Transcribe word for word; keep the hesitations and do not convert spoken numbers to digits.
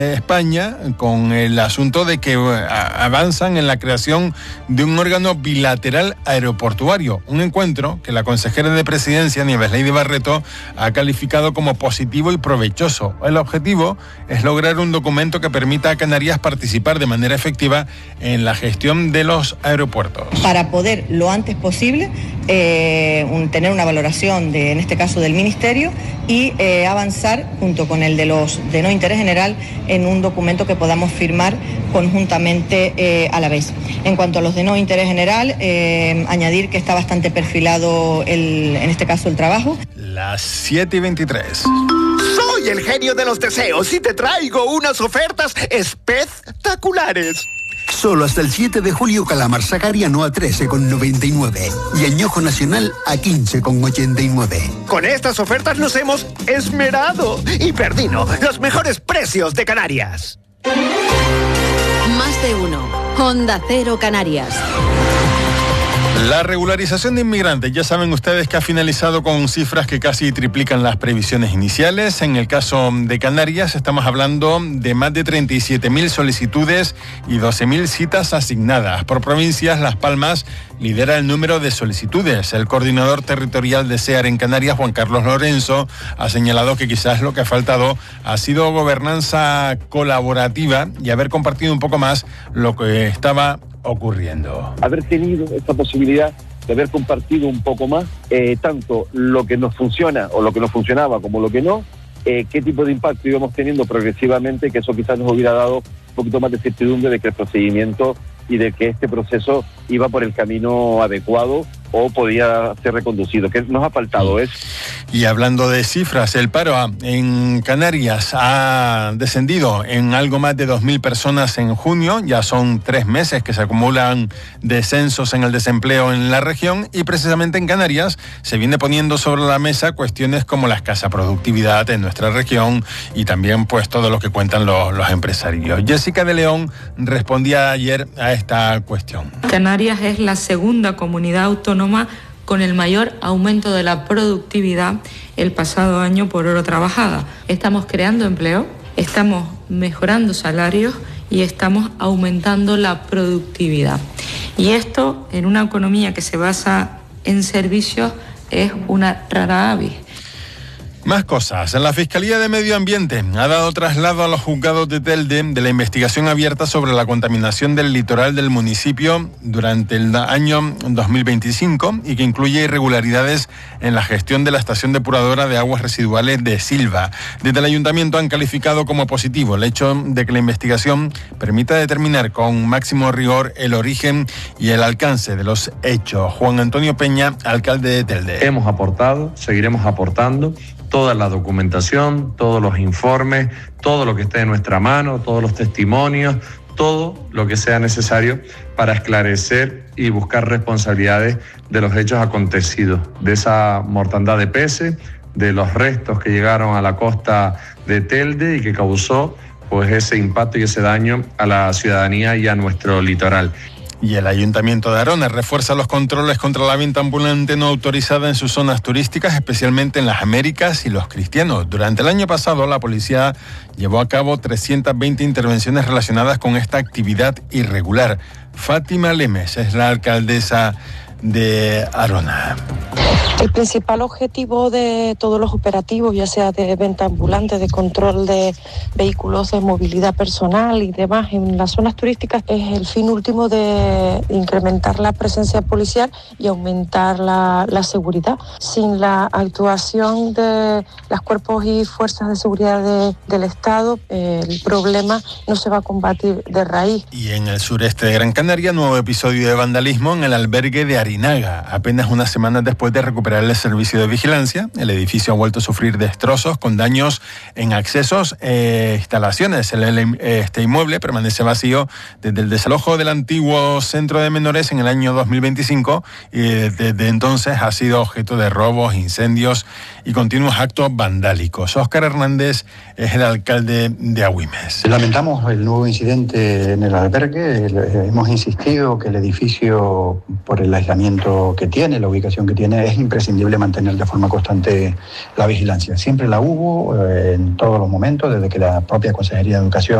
España con el asunto de que avanzan en la creación de un órgano bilateral aeroportuario, un encuentro que la consejera de Presidencia, Nieves Lady Barreto, ha calificado como positivo y provechoso. El objetivo es lograr un documento que permita a Canarias participar de manera efectiva en la gestión de los aeropuertos. Para poder lo antes posible eh, un, tener una valoración de, en este caso, del Ministerio y eh, avanzar junto con el de los de no interés general en un documento que podamos firmar conjuntamente eh, a la vez. En cuanto a los de no interés general, eh, añadir que está bastante perfilado, el, en este caso, el trabajo. Las siete y veintitrés. Soy el genio de los deseos y te traigo unas ofertas espectaculares. Solo hasta el siete de julio calamar sacariano a trece con noventa y nueve y añojo nacional a quince con ochenta y nueve. Con estas ofertas nos hemos esmerado y Perdino, los mejores precios de Canarias. Más de uno. Honda Cero Canarias. La regularización de inmigrantes, ya saben ustedes que ha finalizado con cifras que casi triplican las previsiones iniciales. En el caso de Canarias estamos hablando de más de treinta y siete mil solicitudes y doce mil citas asignadas. Por provincias, Las Palmas lidera el número de solicitudes. El coordinador territorial de SEAR en Canarias, Juan Carlos Lorenzo, ha señalado que quizás lo que ha faltado ha sido gobernanza colaborativa y haber compartido un poco más lo que estaba ocurriendo. Haber tenido esta posibilidad de haber compartido un poco más, eh, tanto lo que nos funciona o lo que no funcionaba como lo que no, eh, qué tipo de impacto íbamos teniendo progresivamente, que eso quizás nos hubiera dado un poquito más de certidumbre de que el procedimiento y de que este proceso iba por el camino adecuado o podía ser reconducido, que nos ha faltado es. Y hablando de cifras, el paro en Canarias ha descendido en algo más de dos mil personas en junio, ya son tres meses que se acumulan descensos en el desempleo en la región y precisamente en Canarias se viene poniendo sobre la mesa cuestiones como la escasa productividad en nuestra región y también pues todo lo que cuentan los, los empresarios. Jessica de León respondía ayer a esta cuestión. Canarias es la segunda comunidad autónoma con el mayor aumento de la productividad el pasado año por hora trabajada. Estamos creando empleo, estamos mejorando salarios y estamos aumentando la productividad. Y esto, en una economía que se basa en servicios, es una rara avis. Más cosas. La Fiscalía de Medio Ambiente ha dado traslado a los juzgados de Telde de la investigación abierta sobre la contaminación del litoral del municipio durante el año dos mil veinticinco y que incluye irregularidades en la gestión de la estación depuradora de aguas residuales de Silva. Desde el ayuntamiento han calificado como positivo el hecho de que la investigación permita determinar con máximo rigor el origen y el alcance de los hechos. Juan Antonio Peña, alcalde de Telde. Hemos aportado, seguiremos aportando toda la documentación, todos los informes, todo lo que esté en nuestra mano, todos los testimonios, todo lo que sea necesario para esclarecer y buscar responsabilidades de los hechos acontecidos, de esa mortandad de peces, de los restos que llegaron a la costa de Telde y que causó pues ese impacto y ese daño a la ciudadanía y a nuestro litoral. Y el Ayuntamiento de Arona refuerza los controles contra la venta ambulante no autorizada en sus zonas turísticas, especialmente en las Américas y Los Cristianos. Durante el año pasado, la policía llevó a cabo trescientas veinte intervenciones relacionadas con esta actividad irregular. Fátima Lemes es la alcaldesa de Arona. El principal objetivo de todos los operativos, ya sea de venta ambulante, de control de vehículos de movilidad personal y demás en las zonas turísticas, es el fin último de incrementar la presencia policial y aumentar la, la seguridad. Sin la actuación de los cuerpos y fuerzas de seguridad de, del Estado, eh, el problema no se va a combatir de raíz. Y en el sureste de Gran Canaria, nuevo episodio de vandalismo en el albergue de Arinaga. Apenas unas semanas después de recuperar el servicio de vigilancia, el edificio ha vuelto a sufrir destrozos con daños en accesos e instalaciones. El, el, este inmueble permanece vacío desde el desalojo del antiguo centro de menores en el año dos mil veinticinco y desde entonces ha sido objeto de robos, incendios y continuos actos vandálicos. Óscar Hernández es el alcalde de Agüimes. Lamentamos el nuevo incidente en el albergue. Hemos insistido que el edificio, por el aislamiento que tiene, la ubicación que tiene, es imprescindible mantener de forma constante la vigilancia. Siempre la hubo eh, en todos los momentos, desde que la propia Consejería de Educación